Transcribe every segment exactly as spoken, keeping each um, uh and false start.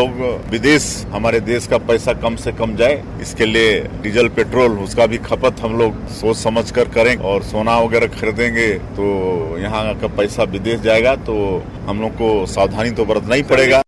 लोग विदेश हमारे देश का पैसा कम से कम जाए, इसके लिए डीजल पेट्रोल उसका भी खपत हम लोग सोच समझ कर करें और सोना वगैरह खरीदेंगे तो यहाँ का पैसा विदेश जाएगा तो हम लोग को सावधानी तो बरतना ही पड़ेगा।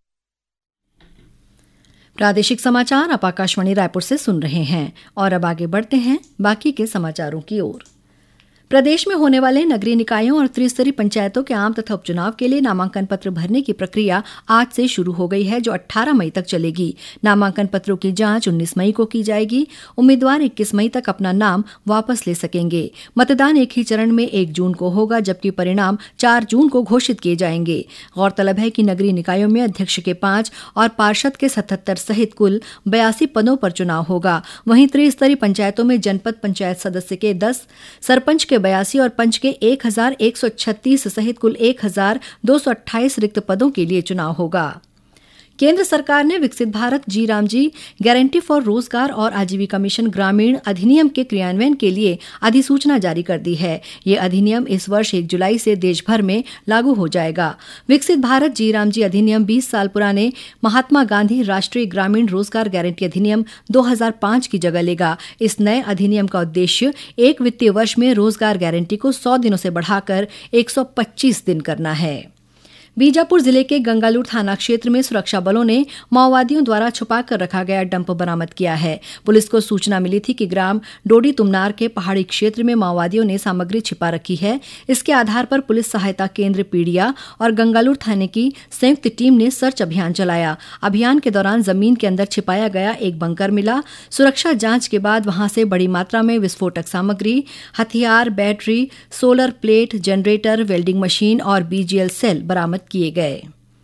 प्रादेशिक समाचार आप आकाशवाणी रायपुर से सुन रहे हैं और अब आगे बढ़ते हैं बाकी के समाचारों की ओर। प्रदेश में होने वाले नगरीय निकायों और त्रिस्तरीय पंचायतों के आम तथा उपचुनाव के लिए नामांकन पत्र भरने की प्रक्रिया आज से शुरू हो गई है, जो अठारह मई तक चलेगी। नामांकन पत्रों की जांच उन्नीस मई को की जाएगी। उम्मीदवार इक्कीस मई तक अपना नाम वापस ले सकेंगे। मतदान एक ही चरण में एक जून को होगा, जबकि परिणाम चार जून को घोषित किए जाएंगे। गौरतलब है कि नगरीय निकायों में अध्यक्ष के पांच और पार्षद के सतहत्तर सहित कुल बयासी पदों पर चुनाव होगा। वहीं त्रिस्तरीय पंचायतों में जनपद पंचायत सदस्य के दस, सरपंच के बयासी और पंच के एक हजार एक सौ छत्तीस सहित कुल एक हजार दो सौ अट्ठाईस रिक्त पदों के लिए चुनाव होगा। केंद्र सरकार ने विकसित भारत जी रामजी गारंटी फॉर रोजगार और आजीविका मिशन ग्रामीण अधिनियम के क्रियान्वयन के लिए अधिसूचना जारी कर दी है। ये अधिनियम इस वर्ष एक जुलाई से देश भर में लागू हो जाएगा। विकसित भारत जी रामजी अधिनियम बीस साल पुराने महात्मा गांधी राष्ट्रीय ग्रामीण रोजगार गारंटी अधिनियम दो हज़ार पाँच की जगह लेगा। इस नए अधिनियम का उद्देश्य एक वित्तीय वर्ष में रोजगार गारंटी को सौ दिनों से बढ़ाकर एक सौ पच्चीस दिन करना है। बीजापुर जिले के गंगालूर थाना क्षेत्र में सुरक्षा बलों ने माओवादियों द्वारा छुपाकर रखा गया डंप बरामद किया है। पुलिस को सूचना मिली थी कि ग्राम डोडी तुमनार के पहाड़ी क्षेत्र में माओवादियों ने सामग्री छिपा रखी है। इसके आधार पर पुलिस सहायता केंद्र पीडिया और गंगालूर थाने की संयुक्त टीम ने सर्च अभियान चलाया। अभियान के दौरान जमीन के अंदर छिपाया गया एक बंकर मिला। सुरक्षा जांच के बाद वहां से बड़ी मात्रा में विस्फोटक सामग्री, हथियार, battery, solar plate, generator, welding machine और बीजीएल सेल बरामद किए गए।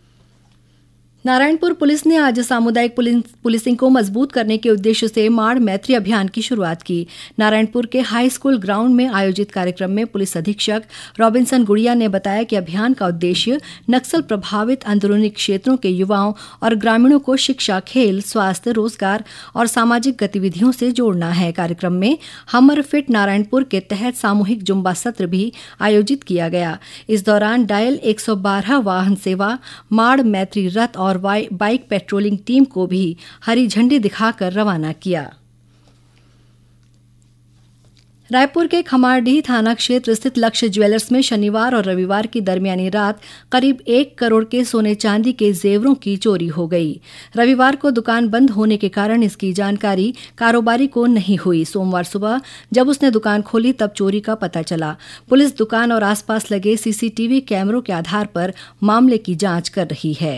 नारायणपुर पुलिस ने आज सामुदायिक पुलिसिंग को मजबूत करने के उद्देश्य से माड़ मैत्री अभियान की शुरुआत की। नारायणपुर के हाई स्कूल ग्राउंड में आयोजित कार्यक्रम में पुलिस अधीक्षक रॉबिन्सन गुड़िया ने बताया कि अभियान का उद्देश्य नक्सल प्रभावित अंदरूनी क्षेत्रों के युवाओं और ग्रामीणों को शिक्षा, खेल, स्वास्थ्य, रोजगार और सामाजिक गतिविधियों से जोड़ना है। कार्यक्रम में हमर फिट नारायणपुर के तहत सामूहिक जुम्बा सत्र भी आयोजित किया गया। इस दौरान डायल एक सौ बारह वाहन सेवा, माड़ मैत्री रथ और और बाइक पेट्रोलिंग टीम को भी हरी झंडी दिखाकर रवाना किया। रायपुर के खमारडीह थाना क्षेत्र स्थित लक्ष्य ज्वेलर्स में शनिवार और रविवार की दरमियानी रात करीब एक करोड़ के सोने चांदी के जेवरों की चोरी हो गई। रविवार को दुकान बंद होने के कारण इसकी जानकारी कारोबारी को नहीं हुई। सोमवार सुबह जब उसने दुकान खोली तब चोरी का पता चला। पुलिस दुकान और आसपास लगे सीसीटीवी कैमरों के आधार पर मामले की जांच कर रही है।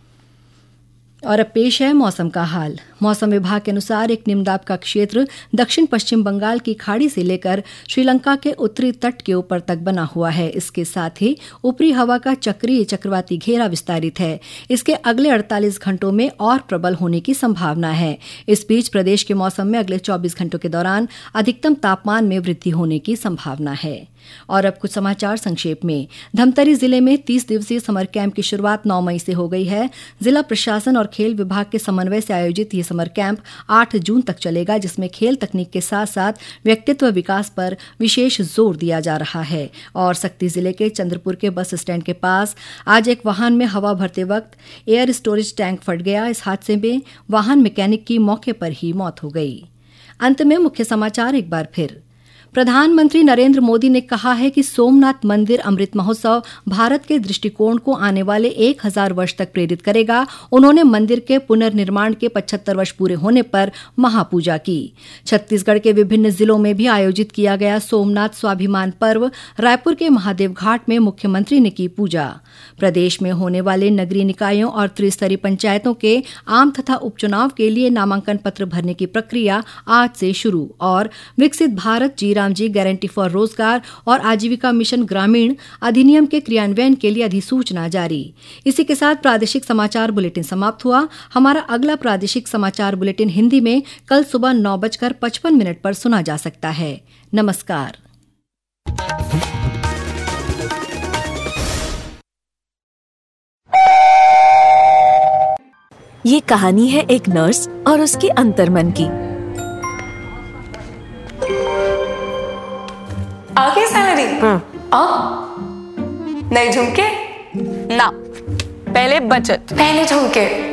और अब पेश है मौसम का हाल। मौसम विभाग के अनुसार एक निम्नदाब का क्षेत्र दक्षिण पश्चिम बंगाल की खाड़ी से लेकर श्रीलंका के उत्तरी तट के ऊपर तक बना हुआ है। इसके साथ ही ऊपरी हवा का चक्रीय चक्रवाती घेरा विस्तारित है। इसके अगले अड़तालीस घंटों में और प्रबल होने की संभावना है। इस बीच प्रदेश के मौसम में अगले चौबीस घंटों के दौरान अधिकतम तापमान में वृद्धि होने की संभावना है। और अब कुछ समाचार संक्षेप में। धमतरी जिले में तीस दिवसीय समर कैंप की शुरुआत नौ मई से हो गई है। जिला प्रशासन और खेल विभाग के समन्वय से आयोजित ये समर कैंप आठ जून तक चलेगा, जिसमें खेल तकनीक के साथ साथ व्यक्तित्व विकास पर विशेष जोर दिया जा रहा है। और सक्ती जिले के चंद्रपुर के बस स्टैंड के पास आज एक वाहन में हवा भरते वक्त एयर स्टोरेज टैंक फट गया। इस हादसे में वाहन मैकेनिक की मौके पर ही मौत हो गई। अंत में मुख्य समाचार एक बार फिर। प्रधानमंत्री नरेंद्र मोदी ने कहा है कि सोमनाथ मंदिर अमृत महोत्सव भारत के दृष्टिकोण को आने वाले एक हजार वर्ष तक प्रेरित करेगा। उन्होंने मंदिर के पुनर्निर्माण के पचहत्तर वर्ष पूरे होने पर महापूजा की। छत्तीसगढ़ के विभिन्न जिलों में भी आयोजित किया गया सोमनाथ स्वाभिमान पर्व। रायपुर के महादेव घाट में मुख्यमंत्री ने की पूजा। प्रदेश में होने वाले नगरीय निकायों और त्रिस्तरीय पंचायतों के आम तथा उपचुनाव के लिए नामांकन पत्र भरने की प्रक्रिया आज से शुरू। और विकसित भारत जी रामजी गारंटी फॉर रोजगार और आजीविका मिशन ग्रामीण अधिनियम के क्रियान्वयन के लिए अधिसूचना जारी। इसी के साथ प्रादेशिक समाचार बुलेटिन समाप्त हुआ। हमारा अगला प्रादेशिक समाचार बुलेटिन हिंदी में कल सुबह नौ बजकर पचपन मिनट पर सुना जा सकता है। नमस्कार। ये कहानी है एक नर्स और उसके अंतर्मन की। आगे सैलरी आ नहीं झुमके ना, पहले बचत, पहले झुमके।